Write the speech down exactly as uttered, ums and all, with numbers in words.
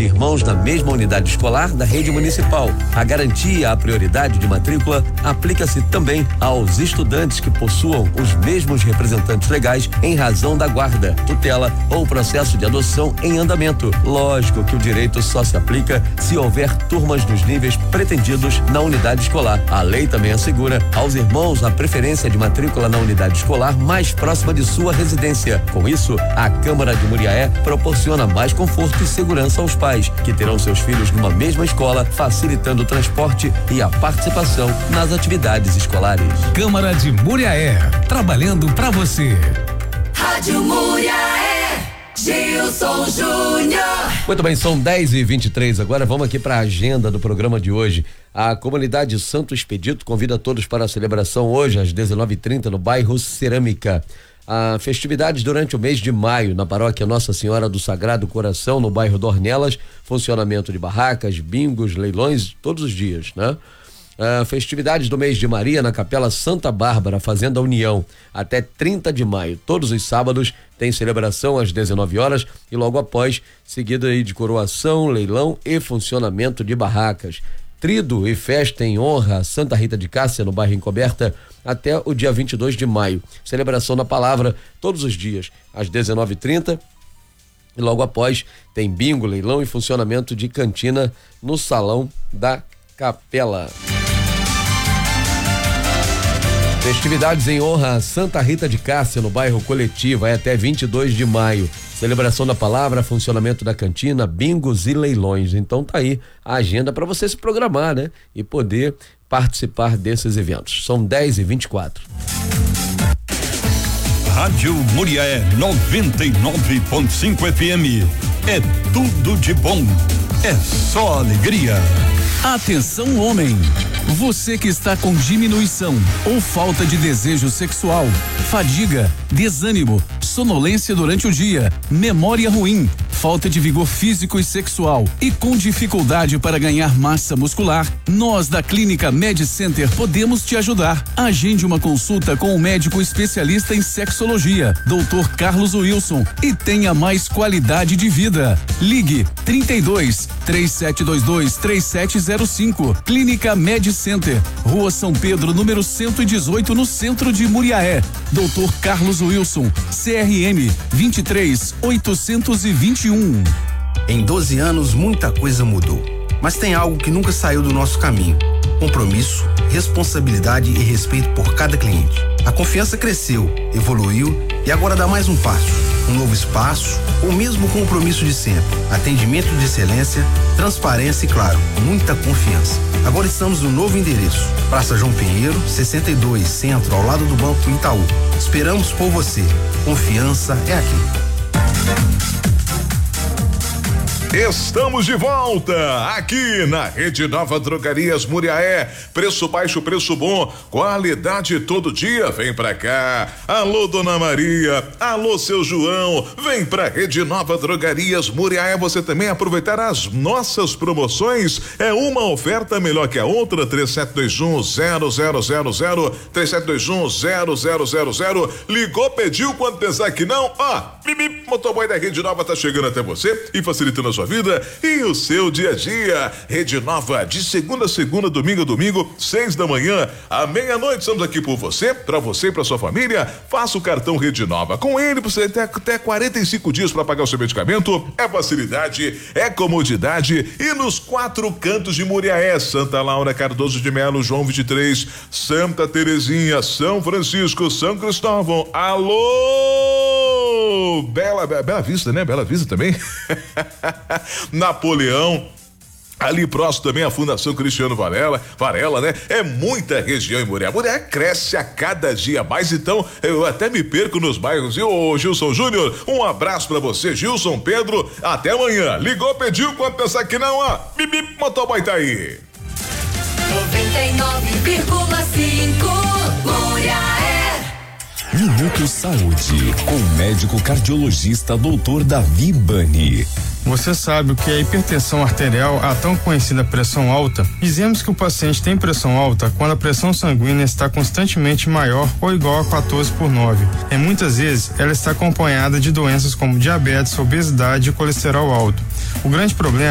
de irmãos na mesma unidade escolar da rede municipal. A garantia à prioridade de matrícula aplica-se também aos estudantes que possuam os mesmos representantes legais em razão da guarda, tutela ou processo de adoção em andamento. Lógico que o direito só se aplica se houver turmas dos níveis pretendidos na unidade escolar. A lei também assegura aos irmãos a preferência de matrícula na unidade escolar mais próxima de sua residência. Com isso, a Câmara de Muriaé proporciona mais conforto e segurança aos pais, que terão seus filhos numa mesma escola, facilitando o transporte e a participação nas atividades escolares. Câmara de Muriaé, trabalhando pra você. Rádio Muriaé, Gilson Júnior. Muito bem, são dez e vinte e três agora, vamos aqui para a agenda do programa de hoje. A comunidade Santo Expedito convida todos para a celebração hoje às dezenove e trinta no bairro Cerâmica. A festividades durante o mês de maio na paróquia Nossa Senhora do Sagrado Coração, no bairro Dornelas, funcionamento de barracas, bingos, leilões, todos os dias, né? Uh, festividades do mês de Maria na Capela Santa Bárbara, Fazenda União, até trinta de maio. Todos os sábados tem celebração às dezenove horas e logo após, seguida aí de coroação, leilão e funcionamento de barracas. Trido e festa em honra a Santa Rita de Cássia, no bairro Encoberta, até o dia vinte e dois de maio. Celebração na palavra todos os dias, às dezenove e trinta. E logo após tem bingo, leilão e funcionamento de cantina no salão da Capela. Festividades em honra a Santa Rita de Cássia, no bairro Coletivo, é até vinte e dois de maio. Celebração da palavra, funcionamento da cantina, bingos e leilões. Então tá aí a agenda para você se programar, né? E poder participar desses eventos. São dez e vinte e quatro. Rádio Muriaé noventa e nove ponto cinco F M. É tudo de bom. É só alegria. Atenção, homem! Você que está com diminuição ou falta de desejo sexual, fadiga, desânimo, sonolência durante o dia, memória ruim, falta de vigor físico e sexual e com dificuldade para ganhar massa muscular, nós da Clínica Med Center podemos te ajudar. Agende uma consulta com o médico especialista em sexologia, doutor Carlos Wilson, e tenha mais qualidade de vida. Ligue trinta e dois, três sete dois dois, três sete zero cinco. Clínica Med Center, Rua São Pedro, número cento e dezoito, no centro de Muriaé. doutor Carlos Wilson, C R M vinte e três, oitocentos e vinte e um. Em doze anos, muita coisa mudou. Mas tem algo que nunca saiu do nosso caminho: compromisso, responsabilidade e respeito por cada cliente. A confiança cresceu, evoluiu e agora dá mais um passo. Um novo espaço, ou mesmo o compromisso de sempre. Atendimento de excelência, transparência e, claro, muita confiança. Agora estamos no novo endereço. Praça João Pinheiro, sessenta e dois, Centro, ao lado do Banco Itaú. Esperamos por você. Confiança é aqui. Estamos de volta aqui na Rede Nova Drogarias Muriaé. Preço baixo, preço bom, qualidade todo dia. Vem pra cá. Alô, Dona Maria. Alô, seu João. Vem pra Rede Nova Drogarias Muriaé. Você também aproveitar as nossas promoções. É uma oferta melhor que a outra. três sete dois um, zero zero zero zero. três sete dois um, zero zero zero zero. Ligou, pediu, quando pensar que não, ó, bip, motoboy da Rede Nova tá chegando até você e facilitando a sua vida e o seu dia a dia. Rede Nova, de segunda a segunda, domingo a domingo, seis da manhã à meia-noite. Estamos aqui por você, para você e para sua família. Faça o cartão Rede Nova. Com ele você tem até quarenta e cinco dias para pagar o seu medicamento. É facilidade, é comodidade e nos quatro cantos de Muriaé: Santa Laura, Cardoso de Melo, João vinte e três, Santa Terezinha, São Francisco, São Cristóvão. Alô, Bela, Bela Vista, né? Bela Vista também. Napoleão. Ali próximo também a Fundação Cristiano Varela, Varela, né? É muita região em Muriaé. Muriaé cresce a cada dia mais, então eu até me perco nos bairros. E ô Gilson Júnior, um abraço pra você, Gilson, Pedro, até amanhã. Ligou, pediu, quando pensar que não, ó, bip, motoboy tá aí. noventa e nove vírgula cinco Muriaé. Minuto Saúde, com o médico cardiologista doutor Davi Bani. Você sabe o que é hipertensão arterial, a tão conhecida pressão alta? Dizemos que o paciente tem pressão alta quando a pressão sanguínea está constantemente maior ou igual a quatorze por nove. E muitas vezes ela está acompanhada de doenças como diabetes, obesidade e colesterol alto. O grande problema